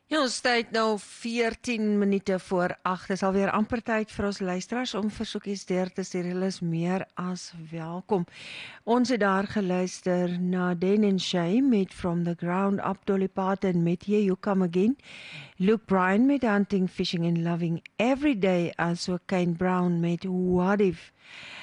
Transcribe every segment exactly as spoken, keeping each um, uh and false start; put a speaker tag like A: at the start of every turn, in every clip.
A: Ja, ons tyd nou veertien minute voor agt. Dis alweer amper tyd vir ons luisteraars om versoekies deur te stuur. Hulle is meer as welkom. Ons het daar geluister na Den en Shay met From the Ground Up, Dolly Parton met Here You Come Again, Luke Bryan met Hunting, Fishing and Loving Every Day, asook Kane Brown met What If.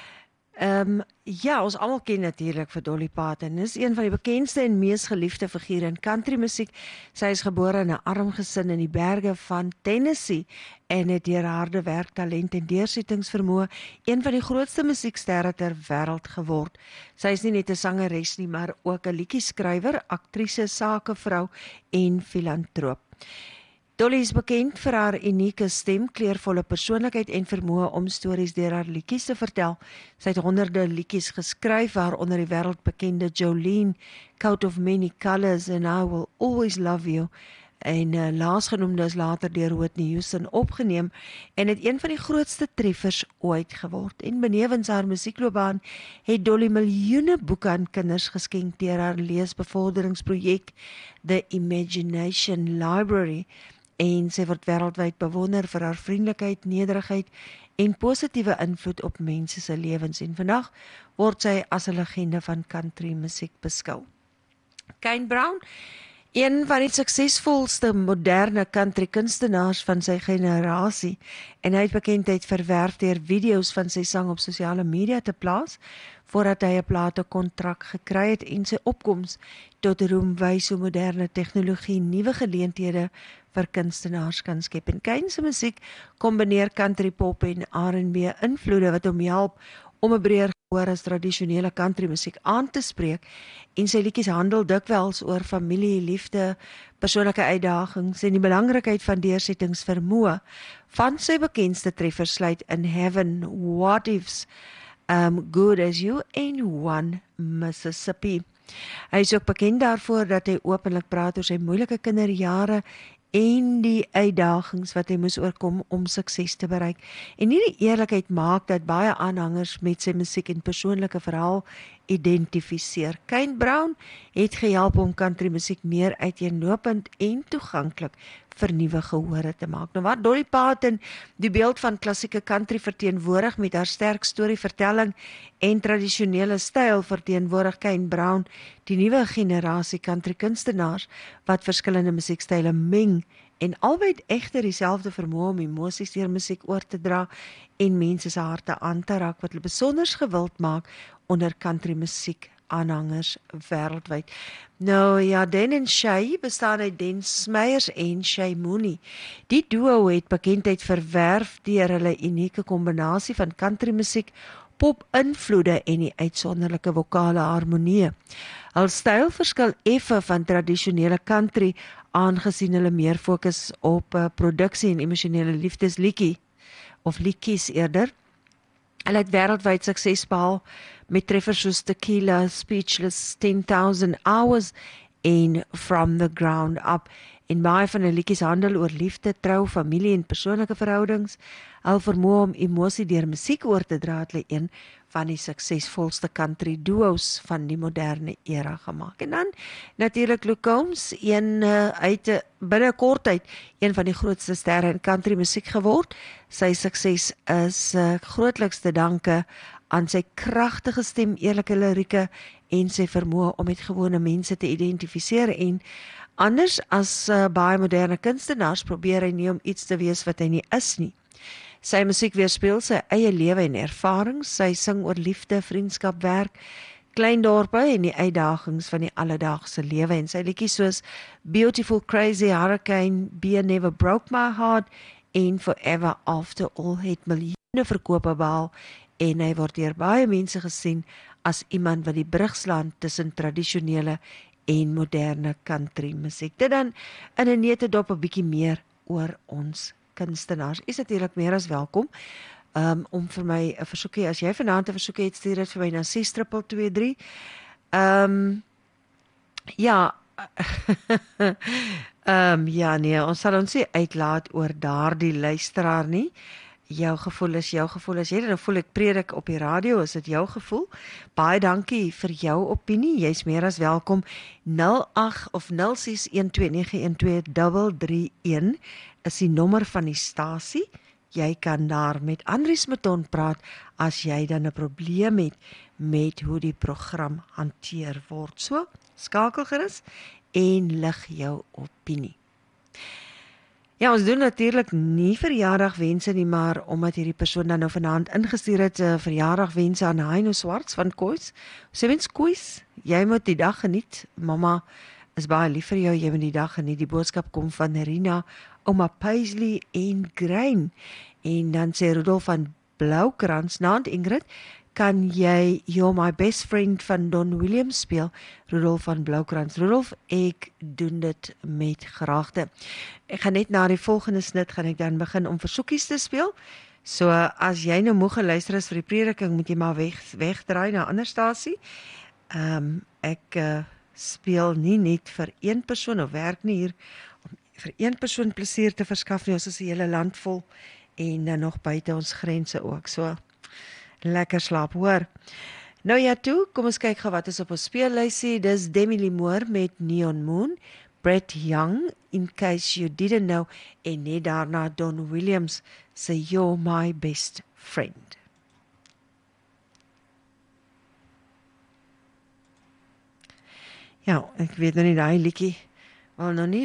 A: Um, ja, ons almal ken natuurlik vir Dolly Parton. Dis een van die bekendste en mees geliefde figure in country musiek. Sy is gebore in 'n arm gesin in die berge van Tennessee en het deur harde werk, talent en deursettingsvermoë een van die grootste musieksterre ter wêreld geword. Sy is nie net 'n sangeres nie, maar ook 'n liedjieskrywer, aktrise, sakevrou en filantroop. Dolly is bekend vir haar unieke stem, kleurvolle persoonlikheid en vermoë om stories deur haar liedjies te vertel. Sy het honderde liedjies geskryf, waaronder die wêreldbekende Jolene, Coat of Many Colors en I Will Always Love You. En uh, laasgenoemde is later deur Whitney Houston opgeneem en het een van die grootste treffers ooit geword. En benewens haar musiekloopbaan het Dolly miljoene boeke aan kinders geskenk deur haar leesbevorderingsprojek The Imagination Library. En sy word wêreldwyd bewonder vir haar vriendelikheid, nederigheid en positiewe invloed op mense se lewens. En vandag word sy as 'n legende van country musiek beskou. Kane Brown, een van die suksesvolste moderne country kunstenaars van sy generasie, en hy het bekendheid verwerf deur video's van sy sang op sosiale media te plaas, voordat hy 'n platekontrak gekry het en sy opkoms tot roem wys hoe moderne tegnologie nuwe geleenthede vir kunstenaars kan skep. En Kane se musiek kombineer country pop en R en B invloede wat hom help om 'n breër gehoor as tradisionele country musiek aan te spreek, en sy liedjies handel dikwels oor familie, liefde, persoonlike uitdagings en die belangrikheid van deursettingsvermoë. Van sy bekendste treffers sluit In Heaven, What Ifs, um, Good As You en One Mississippi. Hy is ook bekend daarvoor dat hy openlik praat oor sy moeilike kinderjare en die uitdagings wat hy moes oorkom om sukses te bereik. En hierdie eerlikheid maak dat baie aanhangers met sy musiek en persoonlike verhaal identifiseer. Kane Brown het gehelp om country musiek meer uiteenlopend en toeganklik vir nuwe gehore te maak. Nou wat Dolly Parton die beeld van klassieke country verteenwoordig met haar sterk storievertelling en tradisionele styl, verteenwoordig Kane Brown die nuwe generasie country kunstenaars wat verskillende musiekstyle meng en albei egter dieselfde vermoë om emosies deur musiek oor te dra en mense se harte aan te raak, wat hulle besonder gewild maak onder country musiek aanhangers wêreldwyd. Nou ja, Den en Shay bestaan uit Den Smeyers en Shay Mooney. Die duo het bekendheid verwerf deur hulle unieke kombinasie van country musiek, pop invloede en die uitsonderlike vokale harmonie. Hul styl verskil effe van tradisionele country, aangesien hulle meer fokus op uh, produksie en emosionele liefdesliedjie of liedjies eerder. Hulle het wêreldwyd sukses behaal met treffers soos Tequila, Speechless, ten thousand Hours en From the Ground Up. En baie van die liedjies handel oor liefde, trou, familie en persoonlike verhoudings. Hul vermoë om emosie deur musiek oor te dra het hulle een van die suksesvolste country duos van die moderne era gemaak. En dan natuurlik Luke Combs, een uh, uit uh, binne kort tyd een van die grootste sterre in country musiek geword. Sy sukses is uh, grootliks te danke aan sy kragtige stem, eerlike lirieke en sy vermoë om met gewone mense te identifiseer. En anders as uh, baie moderne kunstenaars probeer hy nie om iets te wees wat hy nie is nie. Sy musiek weerspieël sy eie lewe en ervarings. Sy sing oor liefde, vriendskap, werk, klein dorpe en die uitdagings van die alledaagse lewe. En sy liedjies soos Beautiful Crazy Hurricane, Beer Never Broke My Heart en Forever After All het miljoene verkope behaal en hy word deur baie mense gesien as iemand wat die brug slaan tussen tradisionele en moderne country musiek. Dit dan in 'n neutedop 'n bietjie meer oor ons kunstenaars. Is natuurlik meer as welkom um, om vir my 'n versoekie, as jy vanaand 'n versoekie het, stuur dit vir my na ses twee twee drie. Um, ja, um, ja nee, ons sal ons nie uitlaat oor daardie luisteraar nie. jou gevoel is jou gevoel. As jy dan voel ek predik op die radio, is dit jou gevoel. Baie dankie vir jou opinie. Jy's meer as welkom. nul agt of nul ses een twee nege een twee drie drie een is die nommer van die stasie. Jy kan daar met Andries Maton praat as jy dan 'n probleem het met hoe die program hanteer word. So, skakel gerus en lig jou opinie. Ja, ons doen natuurlik nie verjaardagwense nie, maar omdat hierdie persoon dan nou vanaand ingestuur het, uh, verjaardagwense aan Heino Swarts van Kois. Sy wens Kois, jy moet die dag geniet. Mamma is baie lief vir jou, jy moet die dag geniet. Die boodskap kom van Rina, ouma Paisley en Grein. En dan sê Rudolf van Blaukrans, naand Ingrid, kan jy You're My Best Friend van Don Williams speel? Rudolf van Blaukrans. Rudolf, ek doen dit met graagte. Ek gaan net na die volgende snit, gaan ek dan begin om versoekies te speel. So, as jy nou moe geluister is vir die prediking, moet jy maar weg, wegdraai na 'n ander stasie. Um, ek uh, speel nie net vir een persoon, of werk nie hier, om vir een persoon plesier te verskaf nie, ons is die hele land vol, en dan nog buite ons grense ook, so lekker slaap, hoor. Nou ja toe, kom ons kyk gou wat is op ons speellysie. Dis Demi Lee Moore met Neon Moon, Brett Young, In Case You Didn't Know, en net daarna Don Williams se You're My Best Friend. Ja, ek weet nou nie, daai liedjie, wel nou nie